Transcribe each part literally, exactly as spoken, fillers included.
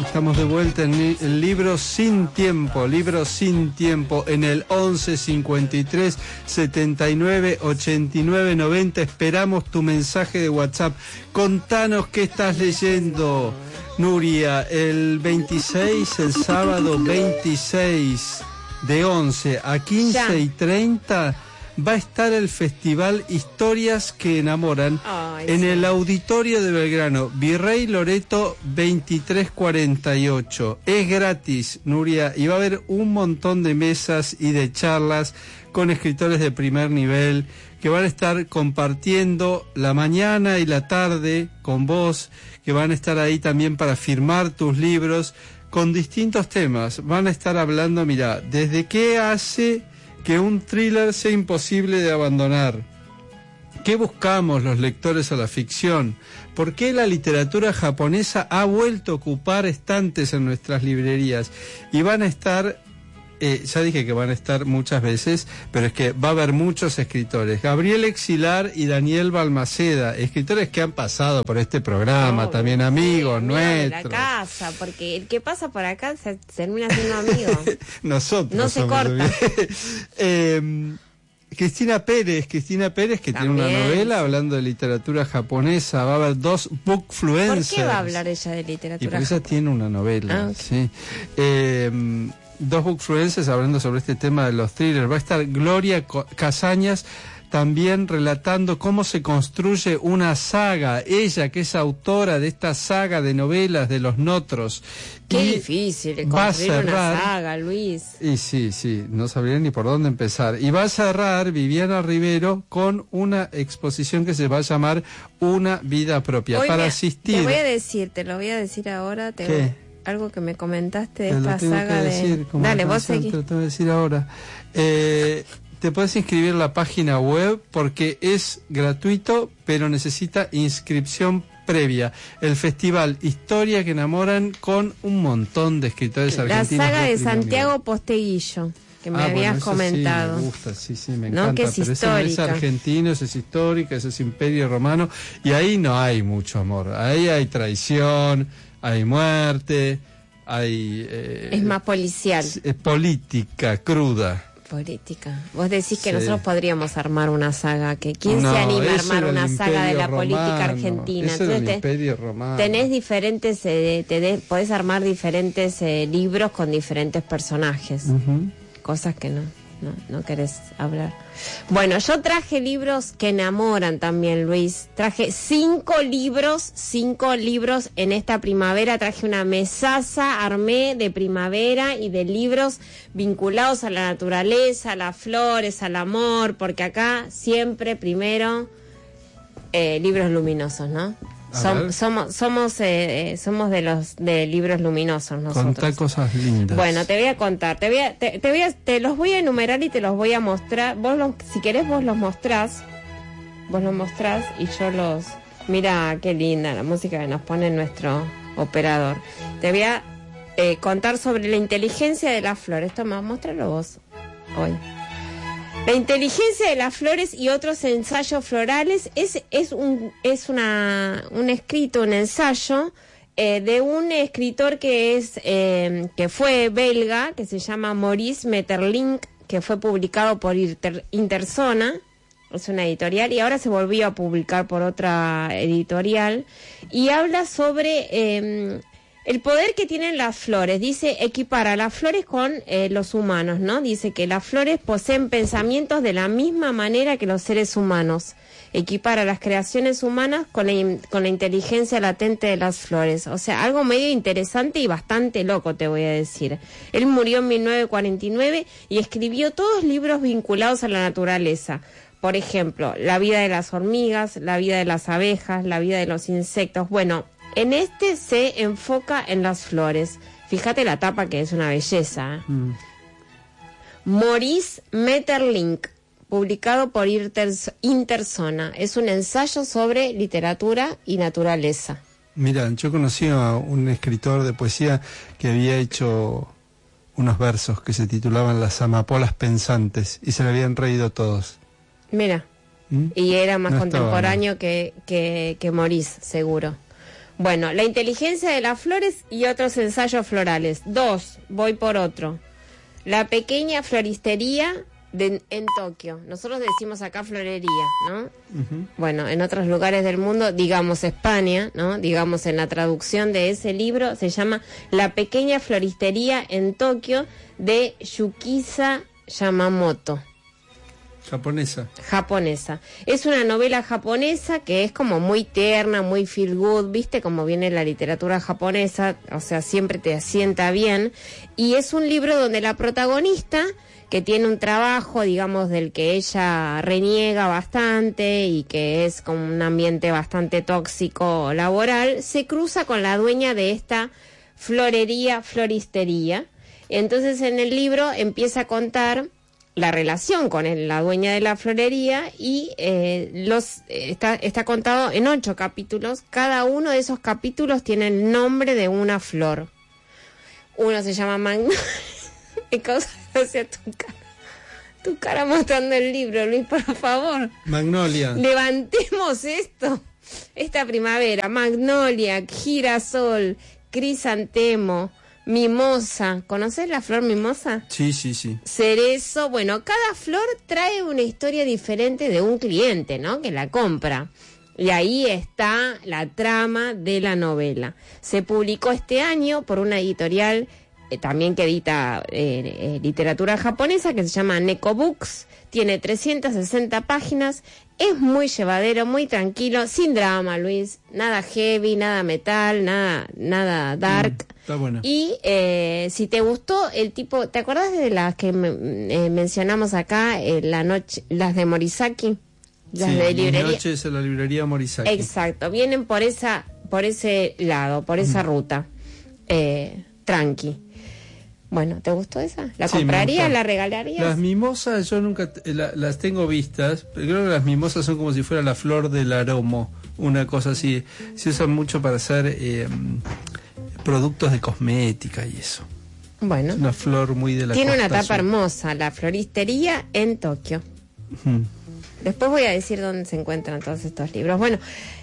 estamos de vuelta en el libro Sin Tiempo, libro Sin Tiempo, en el once cincuenta y tres setenta y nueve ochenta y nueve noventa. Esperamos tu mensaje de WhatsApp. Contanos qué estás leyendo, Nuria. El veintiséis, el sábado veintiséis, de once a quince y treinta, va a estar el festival Historias que Enamoran. Ay, en sí. El auditorio de Belgrano, Virrey Loreto veintitrés cuarenta y ocho. Es gratis, Nuria, y va a haber un montón de mesas y de charlas con escritores de primer nivel que van a estar compartiendo la mañana y la tarde con vos, que van a estar ahí también para firmar tus libros con distintos temas. Van a estar hablando, mira, desde qué hace que un thriller sea imposible de abandonar. ¿Qué buscamos los lectores a la ficción? ¿Por qué la literatura japonesa ha vuelto a ocupar estantes en nuestras librerías? Y van a estar, eh, ya dije que van a estar muchas veces, pero es que va a haber muchos escritores. Gabriel Exilar y Daniel Balmaceda, escritores que han pasado por este programa, oh, también amigos sí, nuestros. De la casa, porque el que pasa por acá se termina siendo amigo. Nosotros no se corta. eh, Cristina Pérez, Cristina Pérez que también tiene una novela hablando de literatura japonesa. Va a haber dos bookfluencers. ¿Por qué va a hablar ella de literatura? Y porque ella tiene una novela, ah, okay. sí. Eh, dos bookfluencers hablando sobre este tema de los thrillers. Va a estar Gloria Casañas también relatando cómo se construye una saga. Ella, que es autora de esta saga de novelas de los Notros. Qué y difícil construir cerrar, una saga, Luis. Y sí, sí, no sabría ni por dónde empezar. Y va a cerrar Viviana Rivero con una exposición que se va a llamar Una vida propia. Hoy para me, asistir. Te voy a decir, te lo voy a decir ahora. Te ¿Qué? Voy, algo que me comentaste de te esta saga de. Decir, Dale, vos seguís. Te lo tengo que decir ahora. Eh. Te puedes inscribir en la página web porque es gratuito, pero necesita inscripción previa. El festival Historia que Enamoran con un montón de escritores argentinos. La saga de Santiago Posteguillo, que me ah, habías bueno, comentado. Sí, me gusta, sí, sí, me ¿no? encanta. Que es pero histórica. Ese es argentino, ese es histórica, ese es Imperio Romano, y ahí no hay mucho amor. Ahí hay traición, hay muerte, hay... Eh, es más policial. Es política, cruda. Política. Vos decís que sí. nosotros podríamos armar una saga. que ¿Quién no, se anima a armar una saga de la romano, política argentina? Eso Entonces, era el Imperio Romano. Tenés diferentes, eh, tenés, podés armar diferentes eh, libros con diferentes personajes. Uh-huh. Cosas que no, no, no querés hablar. Bueno, yo traje libros que enamoran también, Luis. Traje cinco libros, cinco libros en esta primavera. Traje una mesaza, armé de primavera y de libros vinculados a la naturaleza, a las flores, al amor, porque acá siempre primero eh, libros luminosos, ¿no? Som, somos somos eh, somos de los de libros luminosos nosotros. Contá cosas lindas. Bueno, te voy a contar, te voy a, te, te voy a, te los voy a enumerar y te los voy a mostrar. Vos los, si querés vos los mostrás, vos los mostrás y yo los. Mira qué linda la música que nos pone nuestro operador. Te voy a eh, contar sobre la inteligencia de las flores. Toma, muéstralo vos hoy. La inteligencia de las flores y otros ensayos florales es, es, un, es una, un escrito, un ensayo eh, de un escritor que, es, eh, que fue belga, que se llama Maurice Maeterlinck, que fue publicado por Inter, Interzona, es una editorial, y ahora se volvió a publicar por otra editorial, y habla sobre... Eh, el poder que tienen las flores, dice, equipara las flores con eh, los humanos, ¿no? Dice que las flores poseen pensamientos de la misma manera que los seres humanos. Equipara las creaciones humanas con la, con la inteligencia latente de las flores. O sea, algo medio interesante y bastante loco, te voy a decir. Él murió en mil novecientos cuarenta y nueve y escribió todos libros vinculados a la naturaleza. Por ejemplo, la vida de las hormigas, la vida de las abejas, la vida de los insectos. Bueno, en este se enfoca en las flores. Fíjate la tapa que es una belleza. Mm. Maurice Maeterlinck, publicado por Interzona. Es un ensayo sobre literatura y naturaleza. Mira, yo conocí a un escritor de poesía que había hecho unos versos que se titulaban Las amapolas pensantes y se le habían reído todos. Mira, ¿Mm? Y era más no contemporáneo que, que, que Maurice, seguro. Bueno, La inteligencia de las flores y otros ensayos florales. Dos, voy por otro. La pequeña floristería de, en Tokio. Nosotros decimos acá florería, ¿no? Uh-huh. Bueno, en otros lugares del mundo, digamos España, ¿no? Digamos en la traducción de ese libro, se llama La pequeña floristería en Tokio de Yukisa Yamamoto. Japonesa. Japonesa. Es una novela japonesa que es como muy tierna, muy feel good, ¿viste? Como viene la literatura japonesa, o sea, siempre te asienta bien. Y es un libro donde la protagonista, que tiene un trabajo, digamos, del que ella reniega bastante y que es como un ambiente bastante tóxico laboral, se cruza con la dueña de esta florería, floristería. Entonces en el libro empieza a contar la relación con el, la dueña de la florería y eh, los eh, está, está contado en ocho capítulos. Cada uno de esos capítulos tiene el nombre de una flor. Uno se llama Magnolia. Me causa gracia tu cara. Tu cara mostrando el libro, Luis, por favor. Magnolia. Levantemos esto. Esta primavera, Magnolia, girasol, crisantemo, mimosa. ¿Conoces la flor mimosa? Sí, sí, sí. Cerezo. Bueno, cada flor trae una historia diferente de un cliente, ¿no? Que la compra. Y ahí está la trama de la novela. Se publicó este año por una editorial eh, también que edita eh, eh, literatura japonesa que se llama Neko Books. Tiene trescientas sesenta páginas. Es muy llevadero, muy tranquilo, sin drama, Luis. Nada heavy, nada metal, nada, nada dark. Mm. Está bueno. Y eh, si te gustó el tipo, ¿te acuerdas de las que me, eh, mencionamos acá, eh, la noche, las de Morisaki? Las sí, de librería. Noches en la librería Morisaki. Exacto, vienen por esa, por ese lado, por esa mm. ruta. Eh, tranqui. Bueno, ¿te gustó esa? ¿La sí, comprarías? ¿La regalarías? Las mimosas yo nunca la, las tengo vistas, pero creo que las mimosas son como si fuera la flor del aromo, una cosa así. Se usan mucho para hacer eh, productos de cosmética y eso. Bueno. Es una flor muy de la Tiene costa una tapa azul. hermosa, la floristería en Tokio. Hmm. Después voy a decir dónde se encuentran todos estos libros. Bueno,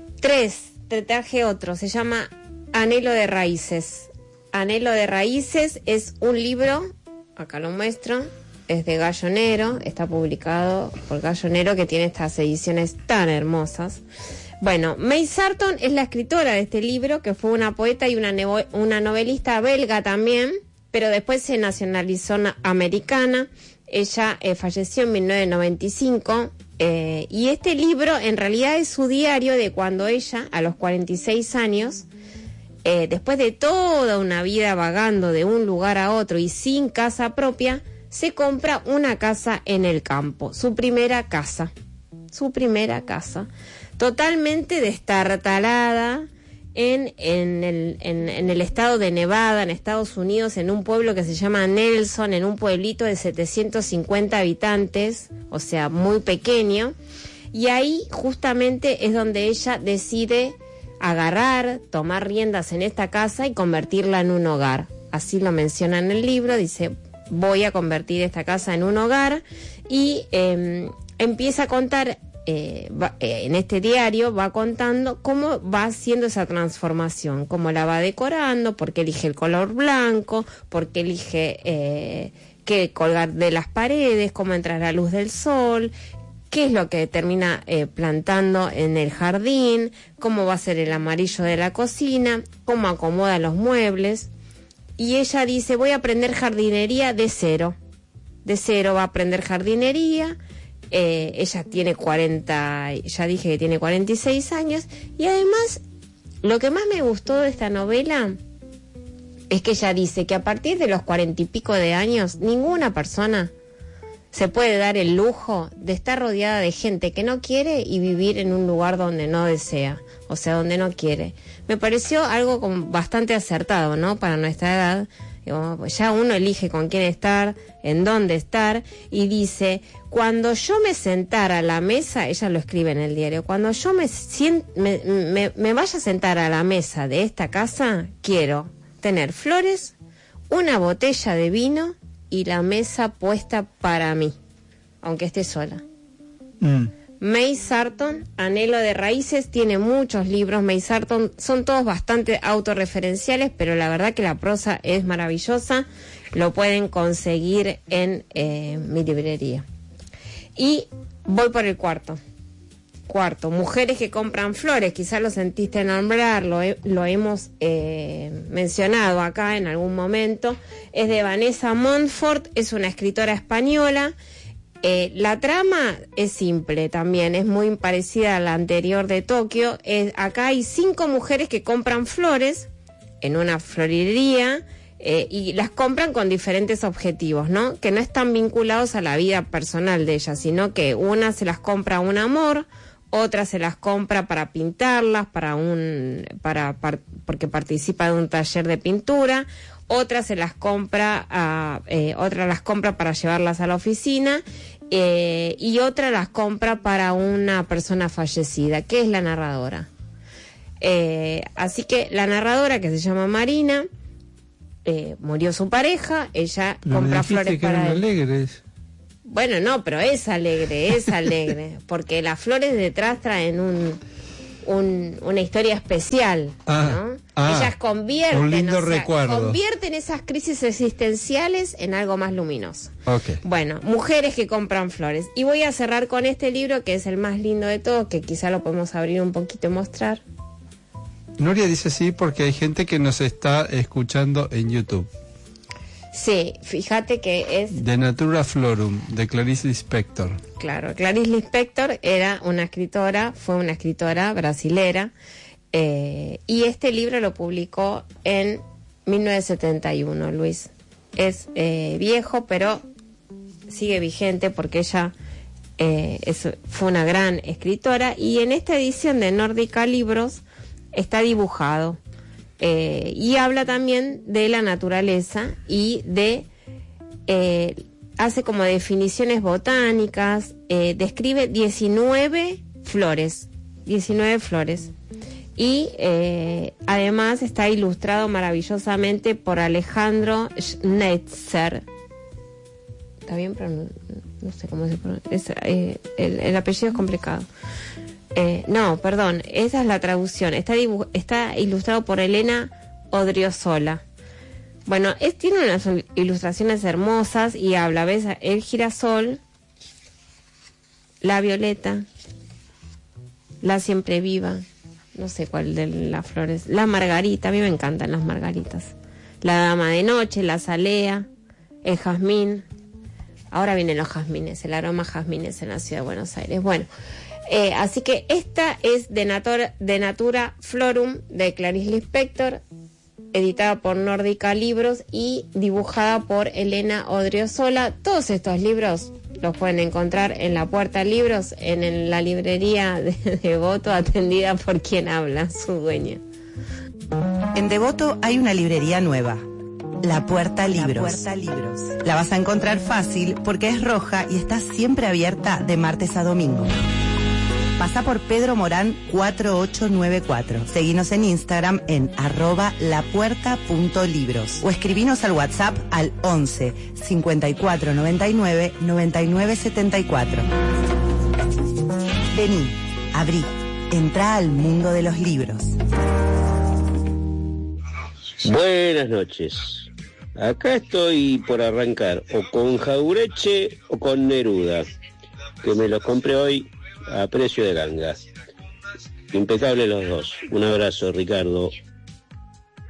tres, te traje otro, se llama Anhelo de Raíces. Anhelo de Raíces es un libro, acá lo muestro, es de Gallonero, está publicado por Gallonero, que tiene estas ediciones tan hermosas. Bueno, May Sarton es la escritora de este libro, que fue una poeta y una, nevo- una novelista belga también, pero después se nacionalizó na- americana. Ella eh, falleció en mil novecientos noventa y cinco, eh, y este libro en realidad es su diario de cuando ella, a los cuarenta y seis años, eh, después de toda una vida vagando de un lugar a otro y sin casa propia, se compra una casa en el campo, su primera casa, su primera casa, totalmente destartalada en, en, el, en, en el estado de Nevada, en Estados Unidos, en un pueblo que se llama Nelson, en un pueblito de setecientos cincuenta habitantes, o sea, muy pequeño, y ahí justamente es donde ella decide agarrar, tomar riendas en esta casa y convertirla en un hogar. Así lo menciona en el libro, dice, voy a convertir esta casa en un hogar, y eh, empieza a contar, eh, va, eh, en este diario va contando cómo va haciendo esa transformación, cómo la va decorando, por qué elige el color blanco, por qué elige eh, qué colgar de las paredes, cómo entra la luz del sol, qué es lo que termina eh, plantando en el jardín, cómo va a ser el amarillo de la cocina, cómo acomoda los muebles. Y ella dice, voy a aprender jardinería de cero. De cero va a aprender jardinería. Eh, ella tiene cuarenta, ya dije que tiene cuarenta y seis años. Y además, lo que más me gustó de esta novela es que ella dice que a partir de los cuarenta y pico de años, ninguna persona se puede dar el lujo de estar rodeada de gente que no quiere y vivir en un lugar donde no desea, o sea, donde no quiere. Me pareció algo como bastante acertado, ¿no? Para nuestra edad. Digo, pues ya uno elige con quién estar, en dónde estar, y dice, cuando yo me sentara a la mesa, ella lo escribe en el diario, cuando yo me, sient, me, me, me vaya a sentar a la mesa de esta casa, quiero tener flores, una botella de vino y la mesa puesta para mí, aunque esté sola. Mm. May Sarton, Anhelo de Raíces, tiene muchos libros. May Sarton, son todos bastante autorreferenciales, pero la verdad que la prosa es maravillosa. Lo pueden conseguir en eh, mi librería. Y voy por el cuarto. Cuarto, Mujeres que compran flores. Quizás lo sentiste nombrar, lo, he, lo hemos eh, mencionado acá en algún momento. Es de Vanessa Montfort, es una escritora española. Eh, la trama es simple también, es muy parecida a la anterior de Tokio. Eh, acá hay cinco mujeres que compran flores en una florería. Eh, y las compran con diferentes objetivos, ¿no? Que no están vinculados a la vida personal de ellas, sino que una se las compra a un amor, otra se las compra para pintarlas, para un, para, para porque participa de un taller de pintura, otra se las compra a, eh, otra las compra para llevarlas a la oficina, eh, y otra las compra para una persona fallecida, que es la narradora. Eh, así que la narradora, que se llama Marina, Eh, murió su pareja, ella no compra me flores que para eran él. alegres. Bueno, no, pero es alegre, es alegre, porque las flores detrás traen un, un una historia especial, ah, ¿no? Ah, Ellas convierten, un lindo o sea, recuerdo. convierten esas crisis existenciales en algo más luminoso. Okay. Bueno, Mujeres que compran flores. Y voy a cerrar con este libro, que es el más lindo de todos, que quizá lo podemos abrir un poquito y mostrar. Nuria dice sí porque hay gente que nos está escuchando en YouTube. Sí, fíjate que es... De Natura Florum, de Clarice Lispector. Claro, Clarice Lispector era una escritora, fue una escritora brasilera, eh, y este libro lo publicó en mil novecientos setenta y uno, Luis. Es eh, viejo, pero sigue vigente porque ella eh, es, fue una gran escritora, y en esta edición de Nórdica Libros está dibujado, eh, y habla también de la naturaleza y de, eh, hace como definiciones botánicas, eh, describe diecinueve flores, diecinueve flores, y eh, además está ilustrado maravillosamente por Alejandro Schnetzer. ¿Está bien? Pero no, no sé cómo se pronuncia. Es, eh, el, el apellido es complicado. Eh, no, perdón, esa es la traducción. Está, dibuj- está ilustrado por Elena Odriozola. Bueno, es, tiene unas ilustraciones hermosas y habla, ¿ves? El girasol, la violeta, la siempre viva, no sé cuál de las flores, la margarita, a mí me encantan las margaritas, la dama de noche, la azalea, el jazmín. Ahora vienen los jazmines, el aroma jazmines en la ciudad de Buenos Aires. Bueno, Eh, así que esta es de, Natura, de Natura Florum, de Clarice Lispector, editada por Nórdica Libros y dibujada por Elena Odriozola. Todos estos libros los pueden encontrar en La Puerta Libros, en, en la librería de Devoto, atendida por quien habla, su dueña. En Devoto hay una librería nueva, La Puerta Libros. La Puerta Libros. La vas a encontrar fácil porque es roja y está siempre abierta de martes a domingo. Pasá por Pedro Morán cuatro ocho nueve cuatro. Seguinos en Instagram en arroba lapuerta.libros o escribinos al WhatsApp al once cincuenta y cuatro noventa y nueve noventa y nueve setenta y cuatro. Vení, abrí, entrá al mundo de los libros. Buenas noches. Acá estoy por arrancar o con Jaureche o con Neruda, que me los compré hoy a precio de ganga. Impecable los dos. Un abrazo, Ricardo.